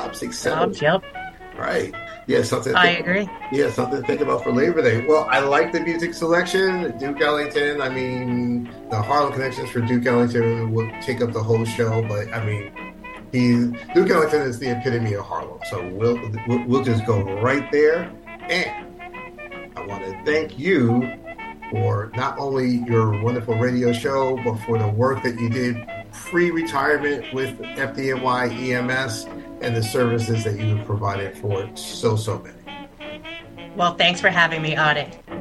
Jobs, etc. Jobs, yep. Right. Yeah, something to I think. agree. Yeah, something to think about for Labor Day. Well, I like the music selection. Duke Ellington. I mean, the Harlem connections for Duke Ellington would take up the whole show, but I mean, Duke Ellington is the epitome of Harlem. So we'll just go right there. And I want to thank you for not only your wonderful radio show, but for the work that you did pre-retirement with FDNY EMS and the services that you have provided for so many. Well, thanks for having me, Audie.